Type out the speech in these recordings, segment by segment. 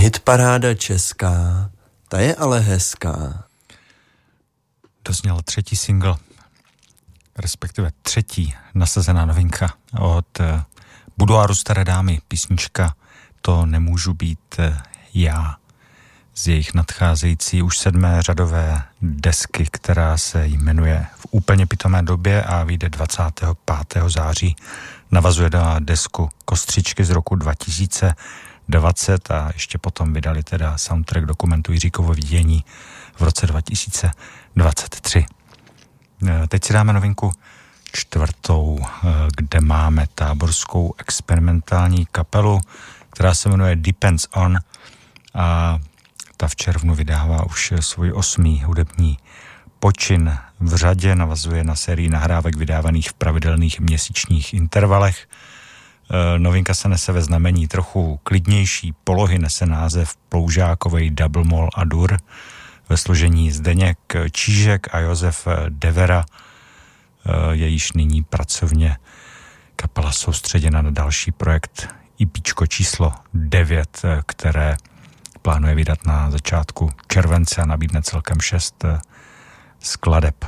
Hitparáda česká, ta je ale hezká. Dozněl třetí single, respektive třetí nasazená novinka od Budoáru Staré dámy, písnička To nemůžu být já, z jejich nadcházející už 7. řadové desky, která se jmenuje V úplně pitomé době a vyjde 25. září. Navazuje na desku Kostřičky z roku 2020 a ještě potom vydali teda soundtrack dokumentu Jiříkovo vidění v roce 2023. Teď si dáme novinku čtvrtou, kde máme táborskou experimentální kapelu, která se jmenuje Depends On a ta v červnu vydává už svůj 8. hudební počin v řadě, navazuje na sérii nahrávek vydávaných v pravidelných měsíčních intervalech. Novinka se nese ve znamení trochu klidnější polohy, nese název Ploužákovej Double Moll a Dur ve složení Zdeněk Čížek a Josef Devera. Je již nyní pracovně kapela soustředěna na další projekt IPčko číslo 9, které plánuje vydat na začátku července a nabídne celkem 6 skladeb.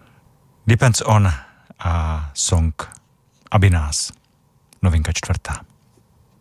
Depends On a song Aby nás. Novinka čtvrtá.